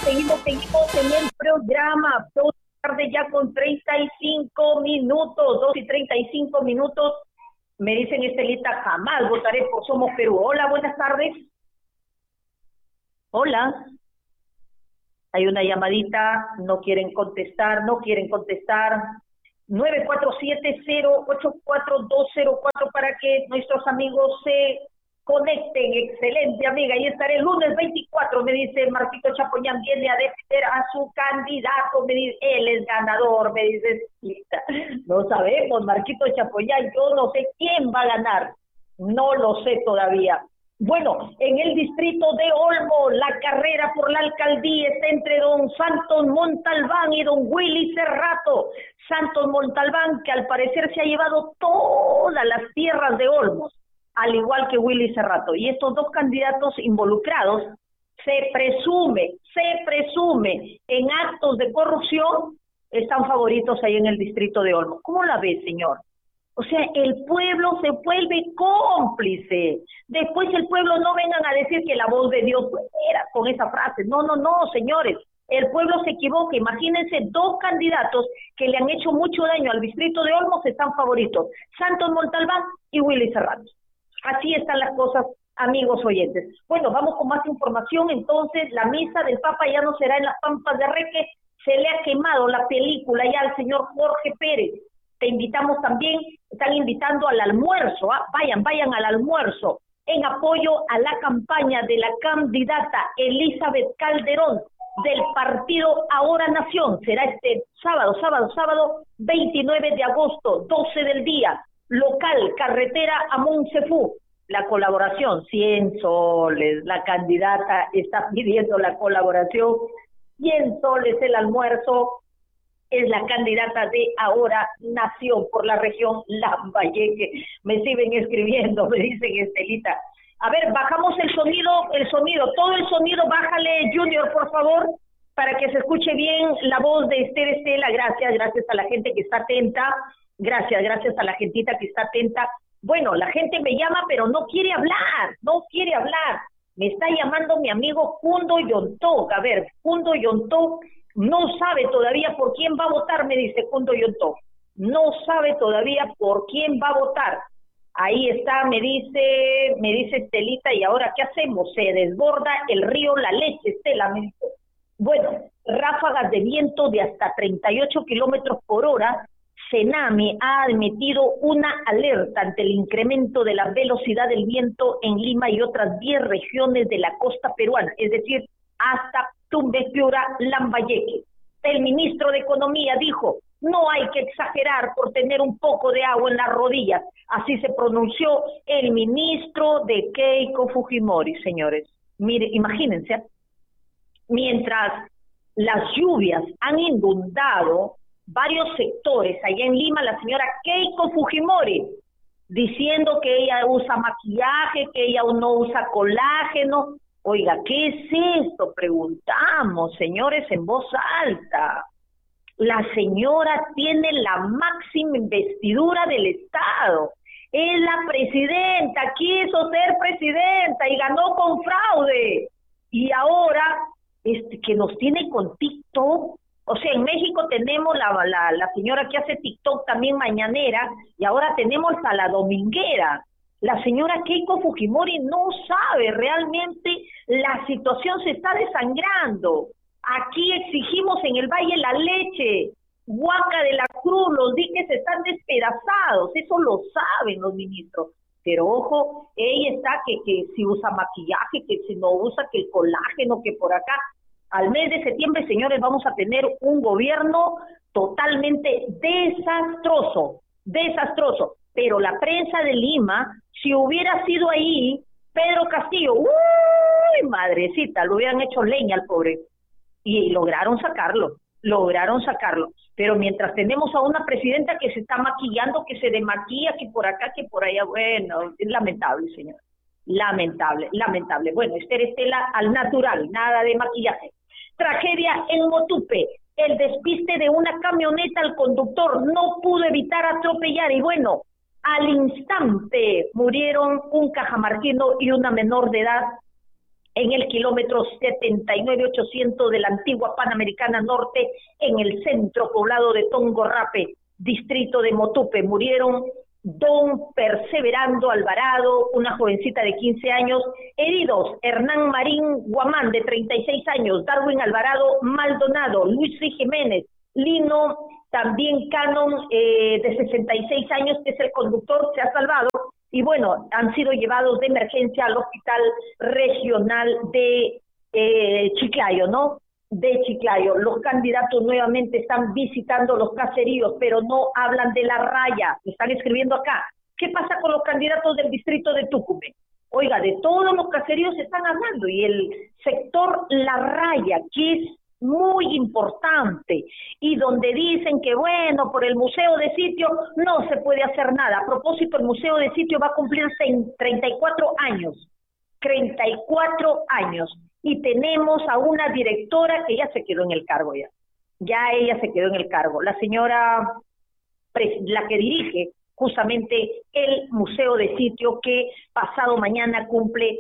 seguimos en el programa. 2 de la tarde ya con 35 minutos, 2:35. Me dicen, Estelita, jamás votaré por Somos Perú. Hola, buenas tardes. Hola. Hay una llamadita, no quieren contestar. 947-084-204 para que nuestros amigos se conecten. Excelente, amiga. Ahí estaré el lunes 24, me dice Marquito Chapoñán, viene a defender a su candidato, me dice, él es ganador, me dice. No sabemos, Marquito Chapoñán, yo no sé quién va a ganar, no lo sé todavía. Bueno, en el distrito de Olmo, la carrera por la alcaldía está entre don Santos Montalbán y don Willy Cerrato. Santos Montalbán, que al parecer se ha llevado todas las tierras de Olmos, al igual que Willy Cerrato. Y estos dos candidatos involucrados se presume en actos de corrupción, están favoritos ahí en el distrito de Olmos. ¿Cómo la ve, señor? O sea, el pueblo se vuelve cómplice. Después el pueblo no vengan a decir que la voz de Dios era con esa frase. No, señores. El pueblo se equivoca. Imagínense, dos candidatos que le han hecho mucho daño al distrito de Olmos están favoritos. Santos Montalbán y Willy Cerrato. Así están las cosas, amigos oyentes. Bueno, vamos con más información. Entonces, la misa del Papa ya no será en las Pampas de Reque. Se le ha quemado la película ya al señor Jorge Pérez. Te invitamos también, están invitando al almuerzo, vayan al almuerzo, en apoyo a la campaña de la candidata Elizabeth Calderón del partido Ahora Nación. Será este sábado 29 de agosto, 12 del día, local, carretera a Montsefú. La colaboración, 100 soles, la candidata está pidiendo la colaboración, 100 soles el almuerzo. Es la candidata de Ahora Nación por la región Lambayeque. Me siguen escribiendo, me dicen, Estelita. A ver, bajamos el sonido, todo el sonido, bájale, Junior, por favor, para que se escuche bien la voz de Estela. Gracias a la gente que está atenta. Gracias a la gentita que está atenta. Bueno, la gente me llama, pero no quiere hablar. Me está llamando mi amigo Fundo Yontok. A ver, Fundo Yontok no sabe todavía por quién va a votar, me dice Fundo Yontok. No sabe todavía por quién va a votar. Ahí está, me dice Estelita, ¿y ahora qué hacemos? Se desborda el río La Leche, Estela, me dice. Bueno, ráfagas de viento de hasta 38 kilómetros por hora. Senami ha emitido una alerta ante el incremento de la velocidad del viento en Lima y otras 10 regiones de la costa peruana, es decir, hasta Tumbes, Piura, Lambayeque. El ministro de Economía dijo, no hay que exagerar por tener un poco de agua en las rodillas. Así se pronunció el ministro de Keiko Fujimori, señores. Mire, imagínense, mientras las lluvias han inundado varios sectores allá en Lima, la señora Keiko Fujimori diciendo que ella usa maquillaje, que ella no usa colágeno. Oiga, ¿qué es esto? Preguntamos, señores, en voz alta. La señora tiene la máxima investidura del Estado. Es la presidenta, quiso ser presidenta y ganó con fraude. Y ahora, que nos tiene con TikTok. O sea, en México tenemos la señora que hace TikTok también mañanera, y ahora tenemos a la dominguera. La señora Keiko Fujimori no sabe realmente, la situación se está desangrando. Aquí exigimos en el Valle La Leche, Huaca de la Cruz, los diques están despedazados, eso lo saben los ministros. Pero ojo, ella está que si usa maquillaje, que si no usa, que el colágeno, que por acá. Al mes de septiembre, señores, vamos a tener un gobierno totalmente desastroso. Pero la prensa de Lima, si hubiera sido ahí Pedro Castillo, ¡uy, madrecita! Lo hubieran hecho leña al pobre. Y lograron sacarlo. Pero mientras tenemos a una presidenta que se está maquillando, que se desmaquilla, que por acá, que por allá, bueno, es lamentable, señor. Lamentable. Bueno, Estela al natural, nada de maquillaje. Tragedia en Motupe. El despiste de una camioneta al conductor no pudo evitar atropellar y bueno, al instante murieron un cajamarquino y una menor de edad en el kilómetro 79,800 de la antigua Panamericana Norte, en el centro poblado de Tongorrape, distrito de Motupe. Murieron don Perseverando Alvarado, una jovencita de 15 años, heridos Hernán Marín Guamán, de 36 años, Darwin Alvarado Maldonado, Luis C. Jiménez, Lino, también Canon, de 66 años, que es el conductor, se ha salvado, y bueno, han sido llevados de emergencia al Hospital Regional de Chiclayo, ¿no? De Chiclayo. Los candidatos nuevamente están visitando los caseríos, pero no hablan de La Raya. Me están escribiendo acá. ¿Qué pasa con los candidatos del distrito de Tucumán? Oiga, de todos los caseríos están hablando, y el sector La Raya, que es muy importante, y donde dicen que bueno, por el museo de sitio no se puede hacer nada. A propósito, el museo de sitio va a cumplirse en 34 años, 34 años, y tenemos a una directora que ya se quedó en el cargo ya ella se quedó en el cargo, la señora, la que dirige justamente el museo de sitio, que pasado mañana cumple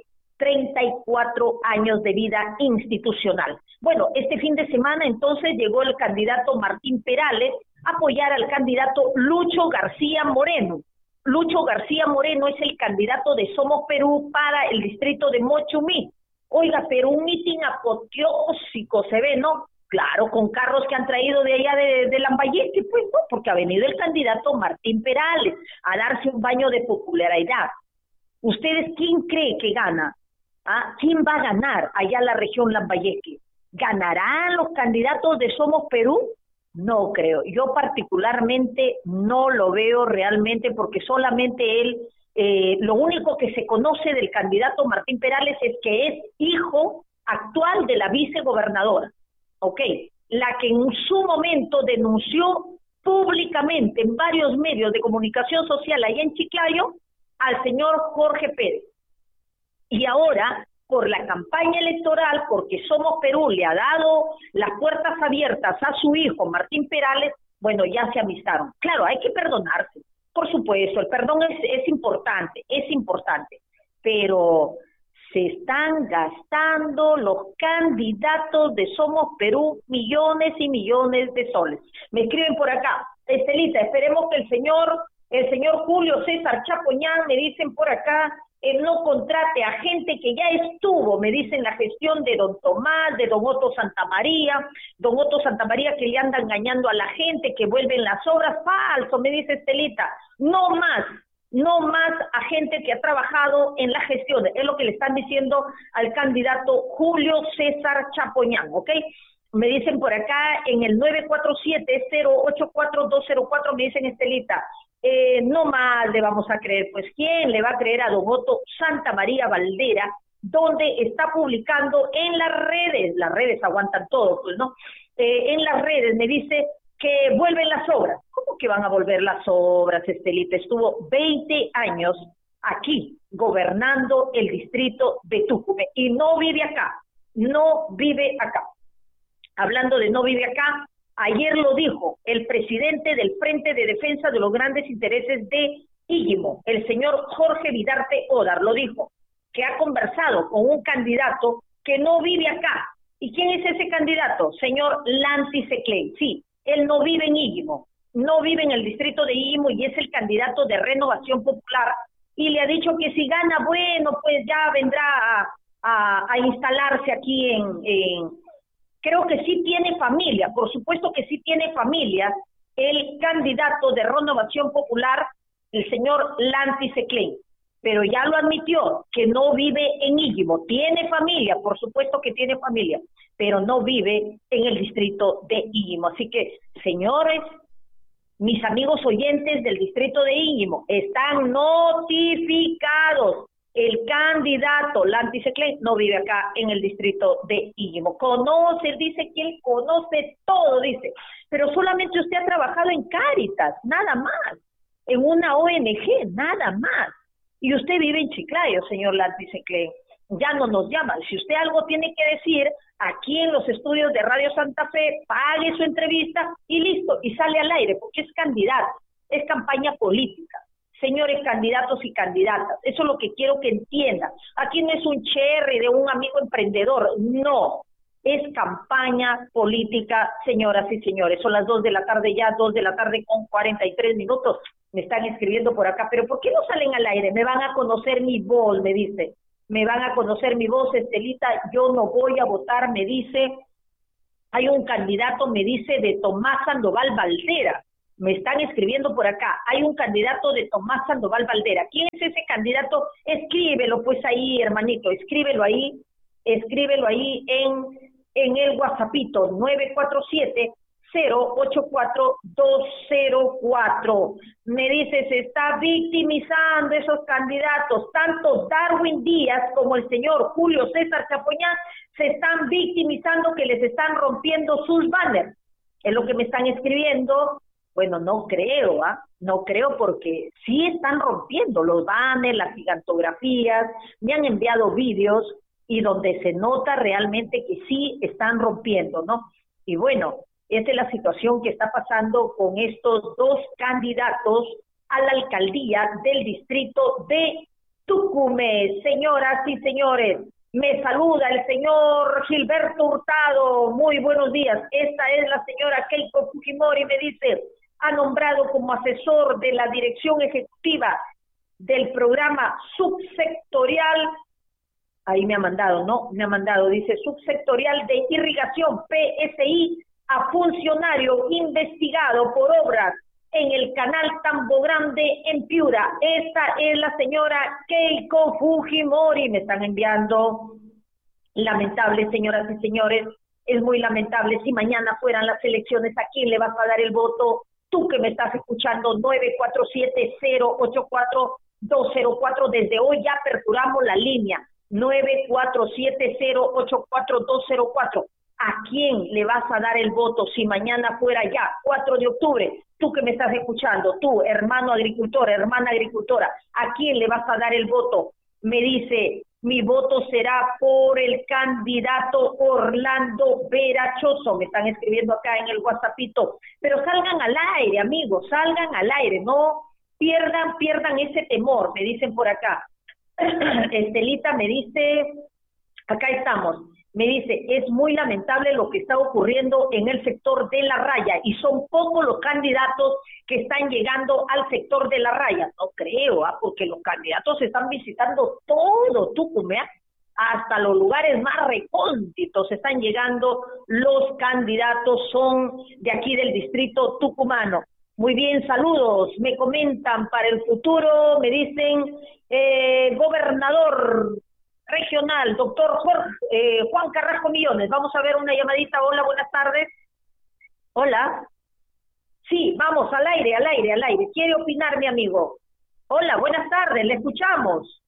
34 años de vida institucional. Bueno, este fin de semana entonces llegó el candidato Martín Perales a apoyar al candidato Lucho García Moreno. Lucho García Moreno es el candidato de Somos Perú para el distrito de Mochumí. Oiga, pero un mitin apoteósico se ve, ¿no? Claro, con carros que han traído de allá de Lambayeque, pues, ¿no? Porque ha venido el candidato Martín Perales a darse un baño de popularidad. ¿Ustedes quién cree que gana? ¿Ah? ¿Quién va a ganar allá en la región Lambayeque? ¿Ganarán los candidatos de Somos Perú? No creo. Yo particularmente no lo veo realmente, porque solamente él, lo único que se conoce del candidato Martín Perales es que es hijo actual de la vicegobernadora, ¿ok? La que en su momento denunció públicamente en varios medios de comunicación social allá en Chiclayo al señor Jorge Pérez. Y ahora, por la campaña electoral, porque Somos Perú le ha dado las puertas abiertas a su hijo Martín Perales, bueno, ya se amistaron. Claro, hay que perdonarse, por supuesto, el perdón es importante, pero se están gastando los candidatos de Somos Perú millones y millones de soles. Me escriben por acá: Estelita, esperemos que el señor Julio César Chapoñán, me dicen por acá, no contrate a gente que ya estuvo, me dicen, la gestión de don Tomás, de don Otto Santamaría, que le anda engañando a la gente, que vuelven las obras. Falso, me dice Estelita, no más a gente que ha trabajado en la gestión, es lo que le están diciendo al candidato Julio César Chapoñán, ¿ok? Me dicen por acá en el 947-084-204, me dicen, Estelita, no más le vamos a creer. Pues ¿quién le va a creer a don Otto Santamaría Valdera, donde está publicando en las redes aguantan todo, pues, ¿no? En las redes me dice que vuelven las obras. ¿Cómo que van a volver las obras, Estelita? Estuvo 20 años aquí gobernando el distrito de Tucumán y no vive acá. Hablando de no vive acá, ayer lo dijo el presidente del Frente de Defensa de los Grandes Intereses de Íllimo, el señor Jorge Vidarte Odar, lo dijo, que ha conversado con un candidato que no vive acá. ¿Y quién es ese candidato? Señor Lanti Seclay. Sí, él no vive en Íllimo, no vive en el distrito de Íllimo y es el candidato de Renovación Popular. Y le ha dicho que si gana, bueno, pues ya vendrá a instalarse aquí creo que sí tiene familia, por supuesto que sí tiene familia, el candidato de Renovación Popular, el señor Lanti Seclay, pero ya lo admitió, que no vive en Íllimo. Tiene familia, por supuesto que tiene familia, pero no vive en el distrito de Íllimo. Así que, señores, mis amigos oyentes del distrito de Íllimo, están notificados. El candidato Lanti Seclay no vive acá en el distrito de Íllimo. Dice que él conoce todo, dice, pero solamente usted ha trabajado en Cáritas, nada más, en una ONG, nada más. Y usted vive en Chiclayo, señor Lanti Seclay. Ya no nos llama. Si usted algo tiene que decir, aquí en los estudios de Radio Santa Fe, pague su entrevista y listo, y sale al aire, porque es candidato, es campaña política. señores candidatos y candidatas. Eso es lo que quiero que entiendan. Aquí no es un cherry de un amigo emprendedor, no. Es campaña política, señoras y señores. Son las 2 de la tarde ya, 2 de la tarde con 43 minutos. Me están escribiendo por acá, pero ¿por qué no salen al aire? Me van a conocer mi voz, me dice. Me van a conocer mi voz, Estelita, yo no voy a votar, me dice. Hay un candidato, me dice, de Tomás Sandoval Valdera. Me están escribiendo por acá. Hay un candidato de Tomás Sandoval Valdera. ¿Quién es ese candidato? Escríbelo pues ahí, hermanito, escríbelo ahí en el WhatsAppito 947-084-204. Me dice, se está victimizando esos candidatos, tanto Darwin Díaz como el señor Julio César Chapoñán se están victimizando que les están rompiendo sus banners. Es lo que me están escribiendo. Bueno, no creo, no creo porque sí están rompiendo los banners, las gigantografías, me han enviado vídeos y donde se nota realmente que sí están rompiendo, ¿no? Y bueno, esta es la situación que está pasando con estos dos candidatos a la alcaldía del distrito de Tucumán. Señoras y señores, me saluda el señor Gilberto Hurtado. Muy buenos días. Esta es la señora Keiko Fujimori, me dice, ha nombrado como asesor de la dirección ejecutiva del programa subsectorial. Ahí me ha mandado, ¿no? Me ha mandado, dice, subsectorial de irrigación, PSI, a funcionario investigado por obras en el canal Tambo Grande en Piura. Esta es la señora Keiko Fujimori. Me están enviando. Lamentable, señoras y señores, es muy lamentable. Si mañana fueran las elecciones, ¿a quién le vas a dar el voto? Tú que me estás escuchando, 947-084-204. Desde hoy ya aperturamos la línea. 947-084-204. ¿A quién le vas a dar el voto si mañana fuera ya 4 de octubre? Tú que me estás escuchando, tú, hermano agricultor, hermana agricultora, ¿a quién le vas a dar el voto? Me dice, mi voto será por el candidato Orlando Verachoso. Me están escribiendo acá en el WhatsAppito. Pero salgan al aire, amigos, salgan al aire, no pierdan ese temor, me dicen por acá. Estelita me dice, acá estamos, me dice, es muy lamentable lo que está ocurriendo en el sector de La Raya y son pocos los candidatos que están llegando al sector de La Raya. No creo, porque los candidatos están visitando todo Tucumán, hasta los lugares más recónditos están llegando los candidatos, son de aquí del distrito tucumano. Muy bien, saludos, me comentan para el futuro, me dicen, gobernador regional, doctor Juan Carrasco Millones. Vamos a ver una llamadita. Hola, buenas tardes. Hola. Sí, vamos, al aire. ¿Quiere opinar, mi amigo? Hola, buenas tardes, le escuchamos.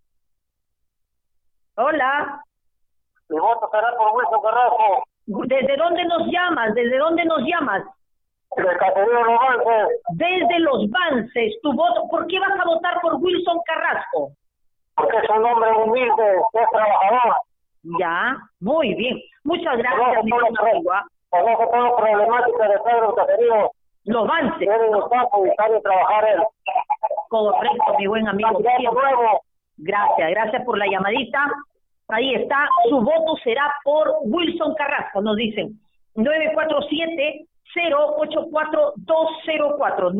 Hola. Mi voto será por Wilson Carrasco. ¿Desde dónde nos llamas? De Caserío Los Bances. Desde Los Bances, tu voto. ¿Por qué vas a votar por Wilson Carrasco? Porque es un hombre humilde, es trabajador. Ya, muy bien. Muchas gracias, mi buen amigo. Conozco toda la problemática de Pedro Caserío. Los Bances. Tiene los campos y sabe trabajar él. Correcto, mi buen amigo. Gracias por la llamadita. Ahí está, su voto será por Wilson Carrasco, nos dicen. 947-084-204.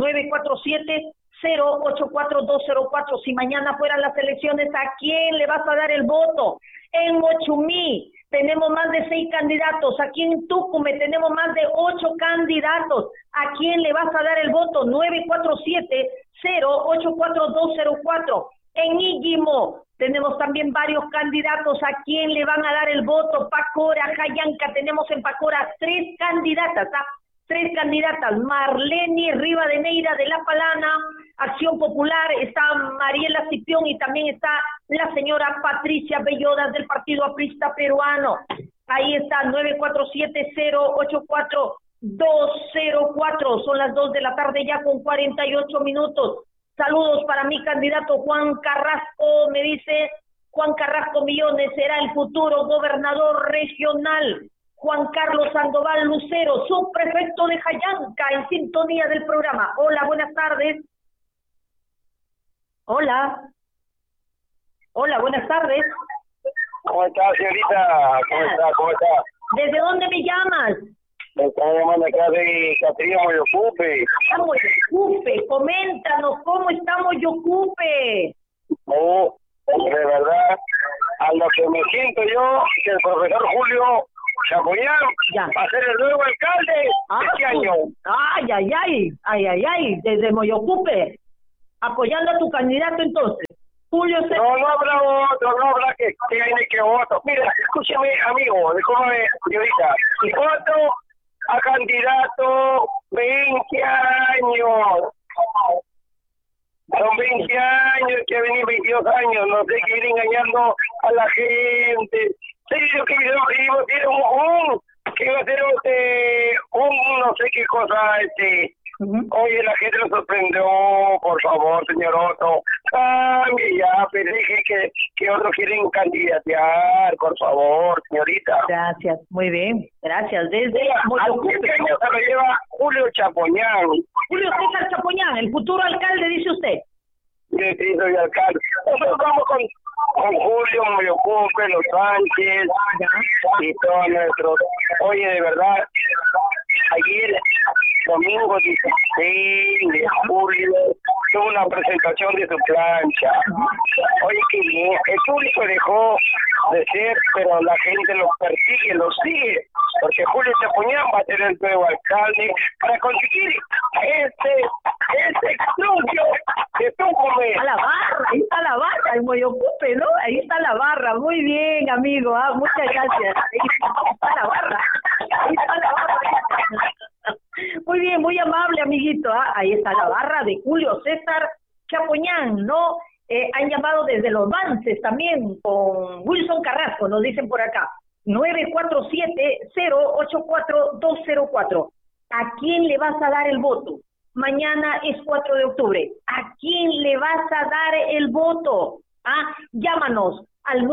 947-084-204. Si mañana fueran las elecciones, ¿a quién le vas a dar el voto? En Mochumí tenemos más de 6 candidatos. Aquí en Tucumán tenemos más de 8 candidatos. ¿A quién le vas a dar el voto? 947-084-204. En Íguimo tenemos también varios candidatos. ¿A quién le van a dar el voto? Pacora, Jayanca, tenemos en Pacora 3 candidatas, 3 candidatas, Marlene Rivadeneira de La Palana, Acción Popular, está Mariela Cipión y también está la señora Patricia Bellodas del Partido Aprista Peruano. Ahí está, 947-084-204, son las 2 de la tarde ya con 48 minutos. Saludos para mi candidato Juan Carrasco, me dice Juan Carrasco Millones, será el futuro gobernador regional. Juan Carlos Sandoval Lucero, subprefecto de Jayanca, en sintonía del programa. Hola, buenas tardes. Hola. Hola, buenas tardes. ¿Cómo está, señorita? ¿Cómo está? ¿Cómo está? ¿Desde dónde me llamas? Me están llamando acá de Catría Moyocupe. Moyocupe, coméntanos cómo está Moyocupe. No, de verdad, a lo que me siento yo, que el profesor Julio Chapoñán va a ser el nuevo alcalde de este año. Ay, desde Moyocupe, apoyando a tu candidato entonces. Julio César. No habrá otro, no habrá que tiene que voto. Mira, escúchame, amigo, discúlpame, señorita. Y voto a candidato 20 años. Son 20 años, que venir 22 años, no sé, que ir engañando a la gente. Serio que iba a ser un no sé qué cosa, Oye, la gente lo sorprendió, por favor, señor Otto. Cambie ya, pero dije que otros quieren candidatear, por favor, señorita. Gracias, muy bien, gracias. Desde Moyocupe. ¿Qué año se lo lleva Julio Chapoñán? Julio César Chapoñán, el futuro alcalde, dice usted. Sí, soy alcalde. Nosotros vamos con Julio Moyocupe, Los Sánchez y todos nuestros. Oye, de verdad, ayer, domingo 16 de julio, tuvo una presentación de su plancha. Oye, qué bien, el público dejó de ser, pero la gente lo persigue, lo sigue, porque Julio Chapoñán va a ser el nuevo alcalde para conseguir este extruncio de Tucumán. A la barra, ahí está la barra, el Moyocupe, ¿no? Ahí está la barra, muy bien, amigo, muchas gracias. Ahí está la barra, ahí está la barra. Muy bien, muy amable, amiguito. Ahí está la barra de Julio César Chapoñán, ¿no? Han llamado desde los Vances también con Wilson Carrasco, nos dicen por acá. 947-084-204. ¿A quién le vas a dar el voto? Mañana es 4 de octubre. ¿A quién le vas a dar el voto? Llámanos al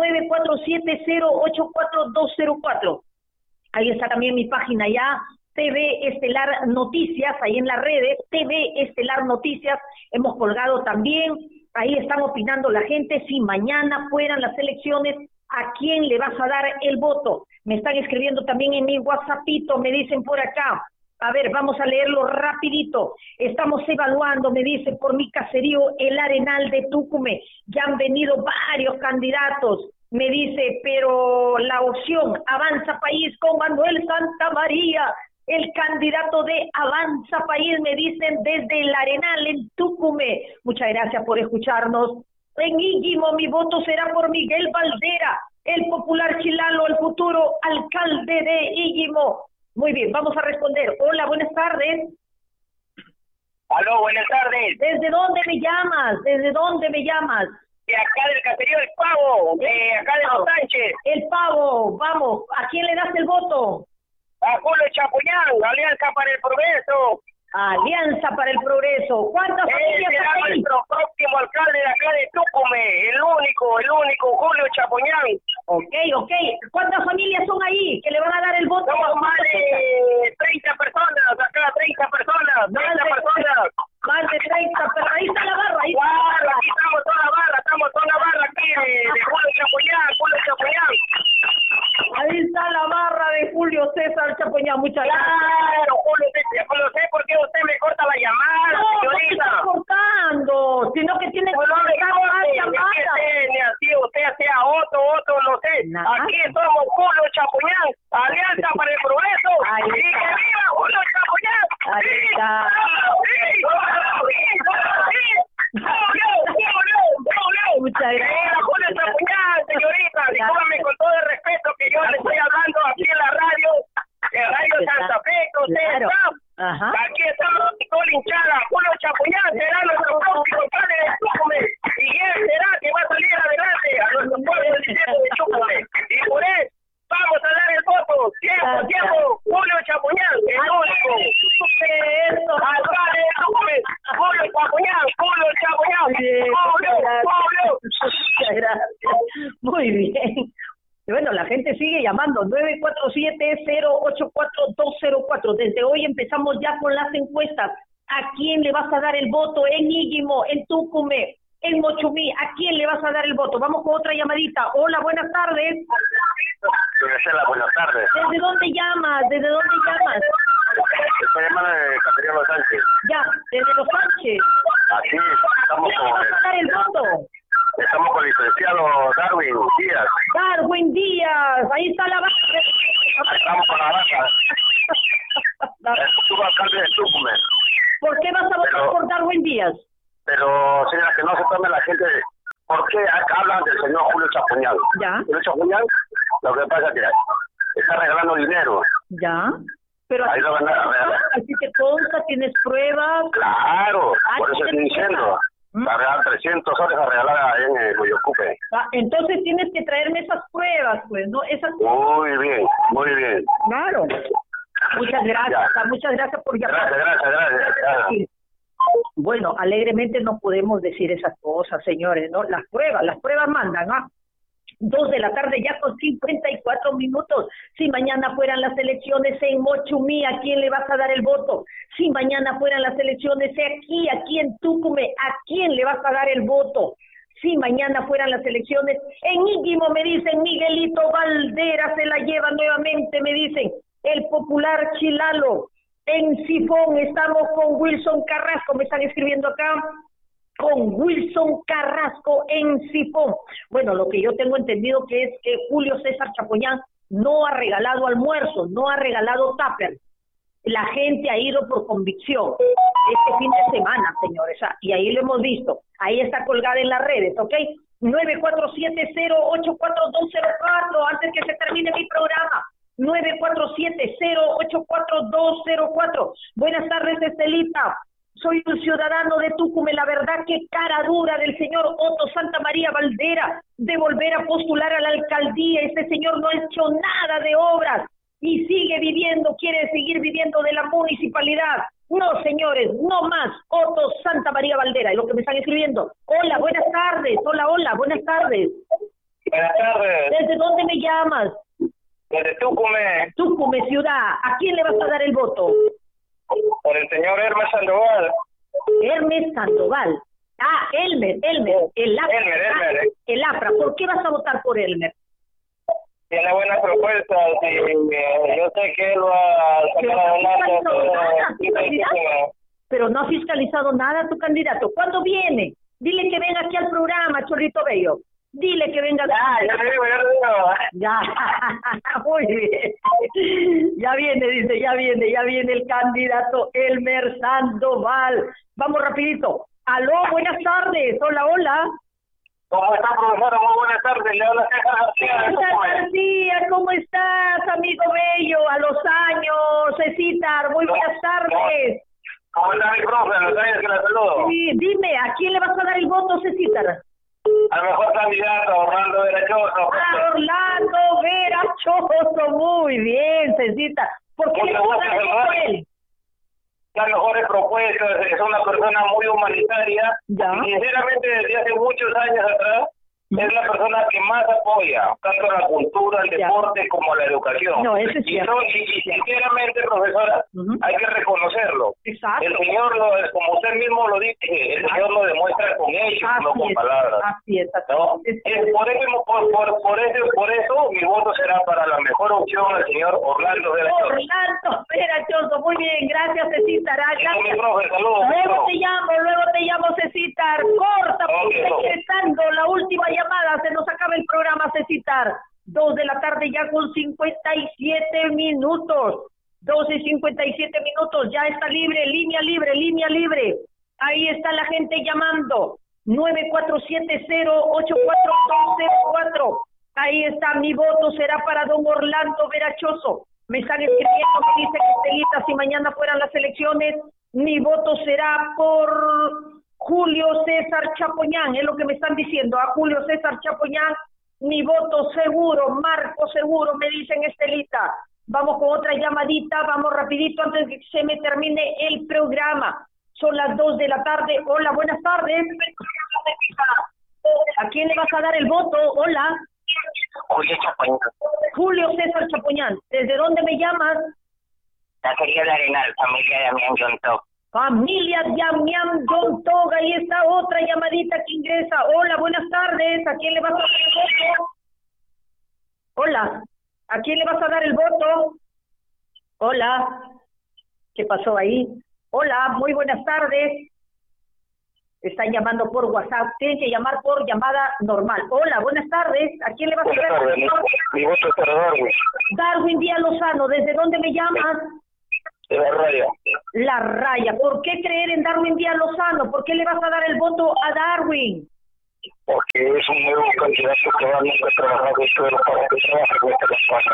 947-084-204. Ahí está también mi página ya, TV Estelar Noticias, ahí en las redes, TV Estelar Noticias, hemos colgado también, ahí están opinando la gente, si mañana fueran las elecciones, ¿a quién le vas a dar el voto? Me están escribiendo también en mi WhatsAppito, me dicen por acá, a ver, vamos a leerlo rapidito, estamos evaluando, me dicen, por mi caserío, el Arenal de Tucumán, ya han venido varios candidatos, me dice, pero la opción Avanza País con Manuel Santamaría, el candidato de Avanza País, me dicen, desde el Arenal en Tucumán. Muchas gracias por escucharnos. En Íguimo, mi voto será por Miguel Valdera, el popular chilano, el futuro alcalde de Íguimo. Muy bien, vamos a responder. Hola, buenas tardes. Aló, buenas tardes. ¿Desde dónde me llamas? ¿Desde dónde me llamas? De acá del caserío El Pavo, de acá de Los Sánchez. El Pavo, vamos, ¿a quién le das el voto? A Julio Chapoñán, Alianza para el Progreso. Alianza para el Progreso. ¿Cuántas familias será hay? Nuestro próximo alcalde de acá de Tucumán, el único, Julio Chapoñán. Ok. ¿Cuántas familias son ahí que le van a dar el voto? Somos más de 30 personas, acá 30 personas, 30 personas. Más de 30, pero ahí está la barra. Aquí estamos toda la barra aquí de Julio Chapoñán. Ahí está la barra de Julio César Chapoñán, muchas gracias. Claro, Julio César, no sé por qué usted me corta la llamada, no, señorita. No, está cortando, sino que tiene que cortar más llamadas. Ni usted sea otro, no sé. Aquí somos Julio Chapoñán, Alianza para el Progreso. Ahí ¡Y que viva Julio Chapoñán! Ahí está. Muchas gracias. Julio Chapoñán, señorita, discúlpame con todo el respeto que yo le estoy hablando aquí en la radio, Santa Fe, que usted está. Aquí estamos con la hinchada. Julio Chapoñán será nuestro próximo alcalde de Tucumán. Y él será que va a salir adelante a nuestro pueblo del distrito de Tucumán. Y por eso vamos a dar el voto. Tiempo. Julio Chapoñán, el único. Alcalde de Tucumán. Julio Chapoñán. Julio. Muchas gracias. Muy bien. Y bueno, la gente sigue llamando, 947-084-204. Desde hoy empezamos ya con las encuestas. ¿A quién le vas a dar el voto en Íguimo, en Tucumán? en Mochumí. ¿A quién le vas a dar el voto? Vamos con otra llamadita. Hola, buenas tardes. Graciela, buenas tardes. ¿Desde dónde llamas? ¿Desde dónde llamas? Estoy llamando de Cateriano Sánchez. Ya, desde Los Sánchez. Así, estamos ¿Quién le vas a dar el voto? Estamos con el licenciado Darwin Díaz. Darwin Díaz, ahí está la base. Estamos con la raza. El futuro alcalde de Tucumán. ¿Por qué vas a votar por Darwin Díaz? Pero, señora, que no se tome la gente. ¿Por qué hablan del señor Julio Chapuñán? Ya. Julio Chapuñán, lo que pasa es que está regalando dinero. Ya. Pero ahí lo van a regalar. Así te consta, tienes pruebas. Claro, por eso estoy diciendo. A regalar 300 soles a regalar ahí en el Guayocupe. Entonces tienes que traerme esas pruebas, pues, ¿no? Esas... Muy bien, muy bien. Claro. Muchas gracias, muchas gracias por llamar. Gracias. Bueno, alegremente no podemos decir esas cosas, señores, ¿no? Las pruebas mandan, ¿ah? 2 de la tarde ya con 54 minutos. Si mañana fueran las elecciones en Mochumí, ¿a quién le vas a dar el voto? Si mañana fueran las elecciones aquí en Tucumán, ¿a quién le vas a dar el voto? Si mañana fueran las elecciones en Íguimo, me dicen, Miguelito Valdera se la lleva nuevamente, me dicen, el popular Chilalo. En Sifón estamos con Wilson Carrasco, me están escribiendo acá, con Wilson Carrasco en Sifón. Bueno, lo que yo tengo entendido que es que Julio César Chapoñán no ha regalado almuerzo, no ha regalado tupper. La gente ha ido por convicción este fin de semana, señores, y ahí lo hemos visto. Ahí está colgada en las redes, ¿ok? 947084204, antes que se termine mi programa. 947084204. Buenas tardes, Estelita. Soy un ciudadano de Tucumán. La verdad que cara dura del señor Otto Santamaría Valdera de volver a postular a la alcaldía. Este señor no ha hecho nada de obras y quiere seguir viviendo de la municipalidad. No, señores, no más Otto Santamaría Valdera. Es lo que me están escribiendo. Hola, buenas tardes. Hola, buenas tardes. Buenas tardes. ¿Desde dónde me llamas? Desde Tucumán. Tucumán, ciudad. ¿A quién le vas a dar el voto? Por el señor Hermes Sandoval. Hermes Sandoval. Elmer. El APRA. ¿Por qué vas a votar por Elmer? Tiene buenas propuestas y yo sé que él va a sacar adelante. Pero no ha fiscalizado nada tu candidato. ¿Cuándo viene? Dile que venga aquí al programa, Chorrito Bello. Dile que venga. Ya le digo. Ya, muy bien. Ya viene el candidato Elmer Sandoval. Vamos rapidito. Aló, buenas tardes. Hola. ¿Cómo está, profesora? Muy buenas tardes. Le habla César García. César García, ¿cómo estás, amigo bello? A los años, Cecitar, muy buenas tardes. ¿Cómo está mi profe? Los años que la saludo. Sí, dime, ¿a quién le vas a dar el voto, Cecitar? Al mejor candidato, Orlando Verachoso. Orlando Verachoso, muy bien, Cecita. ¿Por qué le vas a dar el voto a él? Las mejores propuestas, es una persona muy humanitaria. ¿Ya? Y sinceramente, desde hace muchos años atrás, es la persona que más apoya tanto la cultura, el deporte como la educación. No, eso es cierto. Y sinceramente, profesora, hay que reconocerlo. Exacto. El señor, como usted mismo lo dice, el señor lo demuestra con hechos, no con palabras. Así es. ¿No? Por eso mi voto será para la mejor opción al señor Orlando Verachoso. Orlando Verachoso, muy bien, gracias, Cecita. Luego te llamo, Cecita. Corta, porque empezando la última llamada, se nos acaba el programa, Cecitar. 2 de la tarde ya con 57 minutos. 12:57 minutos, ya está libre, línea libre. Ahí está la gente llamando. 947084204. Ahí está, mi voto será para don Orlando Verachoso. Me están escribiendo, me dicen, Estelita, si mañana fueran las elecciones, mi voto será por Julio César Chapoñán, es lo que me están diciendo, a Julio César Chapoñán, mi voto seguro, marco seguro, me dicen, Estelita. Vamos con otra llamadita, vamos rapidito antes de que se me termine el programa. Son las 2 de la tarde. Hola, buenas tardes. ¿A quién le vas a dar el voto? Hola. Julio Chapoñán. Julio César Chapoñán. ¿Desde dónde me llamas? La querida de Arenal, familia de Damián Yontó. Familia Yam Yam John Toga, y esta otra llamadita que ingresa. Hola, buenas tardes. ¿A quién le vas a dar el voto? Hola, ¿a quién le vas a dar el voto? Hola, ¿qué pasó ahí? Hola, muy buenas tardes. Están llamando por WhatsApp. Tienen que llamar por llamada normal. Hola, buenas tardes. ¿A quién le vas a dar el voto? Mi voto es para Darwin. Darwin Díaz Lozano. ¿Desde dónde me llamas? De La Raya. La Raya. ¿Por qué creer en Darwin Díaz Lozano? ¿Por qué le vas a dar el voto a Darwin? Porque es un nuevo candidato que va a nunca trabajar de suelo para que trabaje con esta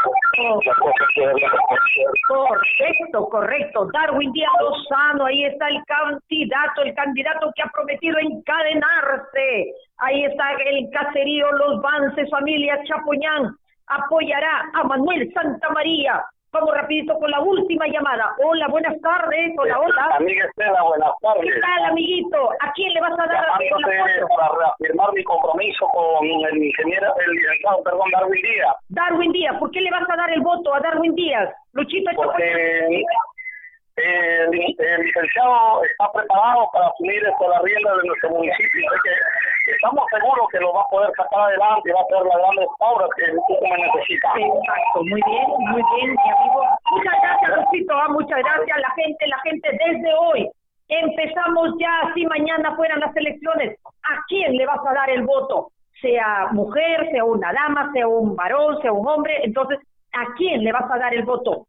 Correcto. Darwin Díaz Lozano, ahí está el candidato que ha prometido encadenarse. Ahí está el caserío Los Vances, familia Chapoñán. Apoyará a Manuel Santamaría. Vamos rapidito con la última llamada. Hola, buenas tardes. Hola. Amiga Estela, buenas tardes. ¿Qué tal, amiguito? ¿A quién le vas a dar el voto? Para reafirmar mi compromiso con el licenciado Darwin Díaz. Darwin Díaz, ¿por qué le vas a dar el voto a Darwin Díaz? Luchito Porque el licenciado está preparado para asumir la rienda de nuestro municipio. Es que estamos seguros que lo va a poder sacar adelante y va a hacer las grandes obras que Tucumán necesita. Exacto, muy bien, mi amigo. Muchas gracias, Luchito, muchas gracias. La gente desde hoy. Empezamos ya, si mañana fueran las elecciones, ¿a quién le vas a dar el voto? Sea mujer, sea una dama, sea un varón, sea un hombre. Entonces, ¿a quién le vas a dar el voto?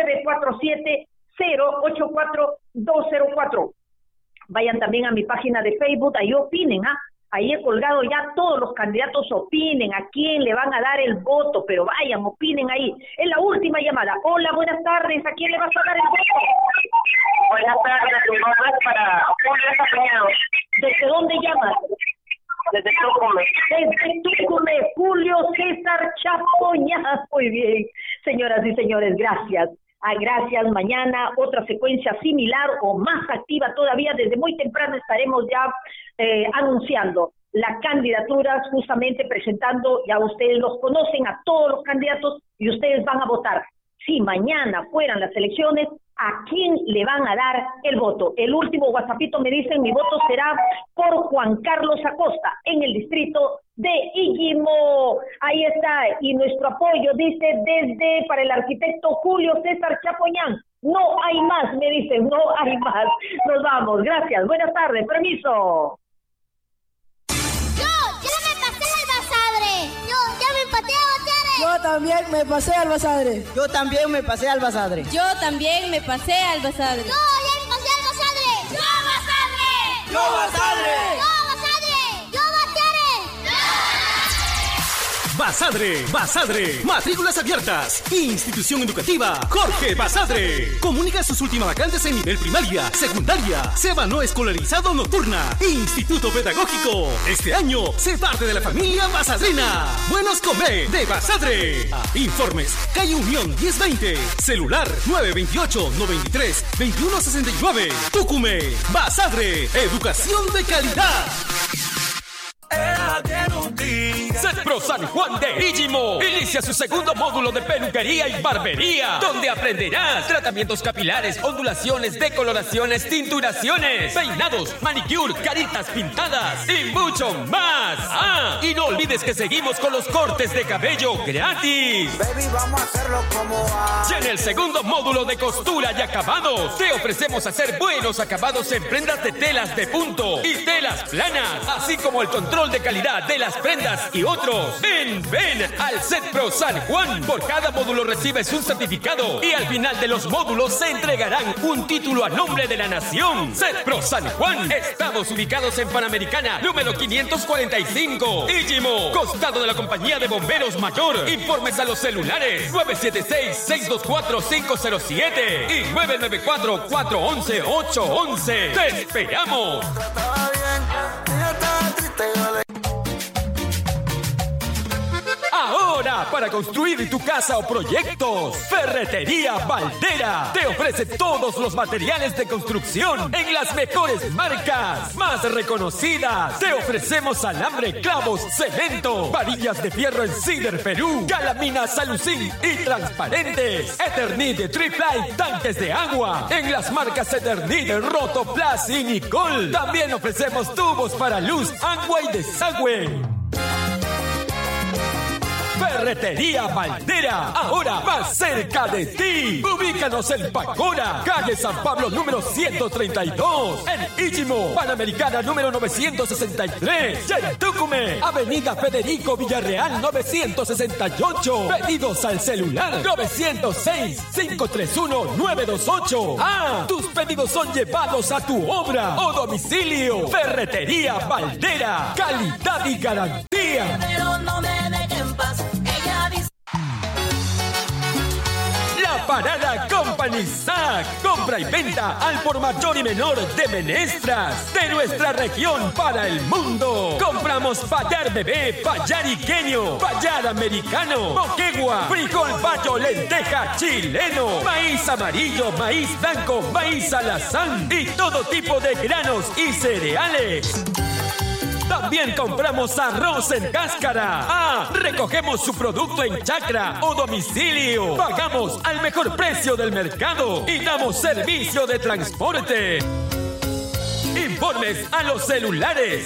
947-084-204. Vayan también a mi página de Facebook, ahí opinen, Ahí he colgado ya todos los candidatos, opinen a quién le van a dar el voto, pero vayan, opinen ahí. Es la última llamada. Hola, buenas tardes, ¿a quién le vas a dar el voto? Buenas tardes, mi voto es para Julio Castañeda. ¿Desde dónde llamas? Desde Tucumán. Desde Tucumán, Julio César Chapoñas. Muy bien, señoras y señores, gracias. Gracias. Mañana otra secuencia similar o más activa todavía. Desde muy temprano estaremos ya anunciando las candidaturas, justamente presentando, ya ustedes los conocen a todos los candidatos y ustedes van a votar. Si mañana fueran las elecciones, ¿a quién le van a dar el voto? El último WhatsAppito me dicen, mi voto será por Juan Carlos Acosta, en el distrito de Illimo. Ahí está, y nuestro apoyo, dice, desde para el arquitecto Julio César Chapoñán. No hay más, me dicen, no hay más. Nos vamos, gracias, buenas tardes, permiso. Yo también me pasé al Basadre. Yo también me pasé al Basadre. Yo también me pasé al Basadre. Yo ya me pasé al Basadre. ¡Yo Basadre! ¡Yo Basadre! Basadre, matrículas abiertas. Institución educativa Jorge Basadre. Comunica sus últimas vacantes en nivel primaria, secundaria, SEBA no escolarizado nocturna, Instituto Pedagógico. Este año, sé parte de la familia basadrina. Buenos Come de Basadre. Informes, calle Unión 1020, celular 928-93-2169. Tucumé, Basadre, educación de calidad. Setpro San Juan de Illimo inicia su segundo módulo de peluquería y barbería, donde aprenderás tratamientos capilares, ondulaciones, decoloraciones, tinturaciones, peinados, manicure, caritas pintadas y mucho más. Y no olvides que seguimos con los cortes de cabello gratis. Baby, vamos a hacerlo como Y en el segundo módulo de costura y acabados, te ofrecemos hacer buenos acabados en prendas de telas de punto y telas planas, así como el control de calidad de las prendas y otros. Ven al Setpro San Juan. Por cada módulo recibes un certificado y al final de los módulos se entregarán un título a nombre de la nación. Setpro San Juan. Estamos ubicados en Panamericana, número 545, Illimo, costado de la Compañía de Bomberos Mayor. Informes a los celulares 976-624-507 y 994-411-811. ¡Te esperamos! Ahora idea para construir tu casa o proyectos. Ferretería Valdera te ofrece todos los materiales de construcción en las mejores marcas, más reconocidas. Te ofrecemos alambre, clavos, cemento, varillas de fierro en Cider Perú, galaminas alucín y transparentes, Eternit, Triple, tanques de agua en las marcas Eternit, Rotoplas y Nicol. También ofrecemos tubos para luz, agua y desagüe. Ferretería Valdera, ahora más cerca de ti. Ubícanos en Pacora, calle San Pablo número 132. En Íchimo, Panamericana número 963. Y en Tucumé, avenida Federico Villarreal 968. Pedidos al celular 906-531-928. Ah, tus pedidos son llevados a tu obra o domicilio. Ferretería Valdera, calidad y garantía. Pero no me dejen paz. La Parada Company SAC. Compra y venta al por mayor y menor de menestras de nuestra región para el mundo. Compramos payar bebé, payar iqueño, payar americano, moquegua, frijol bayo, lenteja chileno, maíz amarillo, maíz blanco, maíz alazán y todo tipo de granos y cereales. También compramos arroz en cáscara. Ah, recogemos su producto en chacra o domicilio. Pagamos al mejor precio del mercado y damos servicio de transporte. Informes a los celulares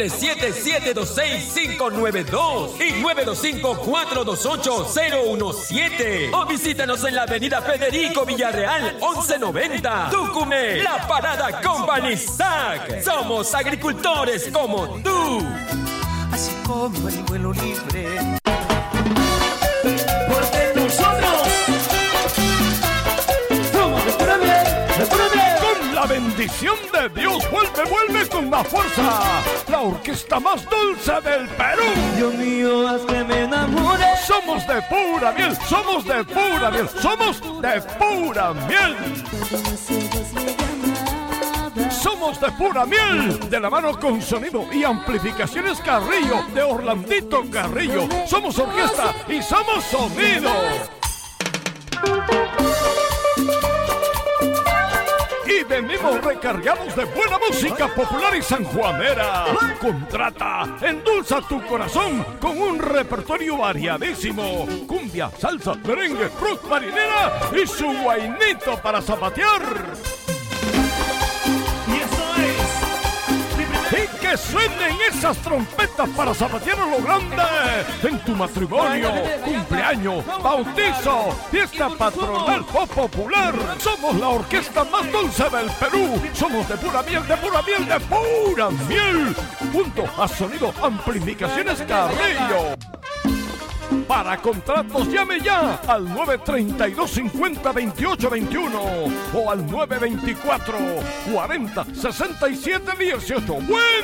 937-726-592 y 925-428-017. O visítanos en la avenida Federico Villarreal 1190, Tucumé. La Parada Company SAC. Somos agricultores como tú. Así como el vuelo libre. Porque nosotros somos de pura miel, de pura miel. Con la bendición de Dios, vuelve con más fuerza. La orquesta más dulce del Perú. Dios mío, haz que me enamore. Somos de pura miel, somos de pura miel, somos de pura miel. Somos de pura miel, de la mano con sonido y amplificaciones Carrillo, de Orlandito Carrillo. Somos orquesta y somos sonido. Y venimos recargados de buena música popular y sanjuanera. Contrata, endulza tu corazón con un repertorio variadísimo. Cumbia, salsa, merengue, rock marinera y su guainito para zapatear. Y que suenen esas trompetas para zapatear a lo grande. En tu matrimonio, cumpleaños, bautizo, fiesta patronal o popular. Somos la orquesta más dulce del Perú. Somos de pura miel, de pura miel, de pura miel. Junto a Sonido Amplificaciones Carrillo. Para contratos llame ya al 932-50-2821 o al 924-40-67-18. ¡Buen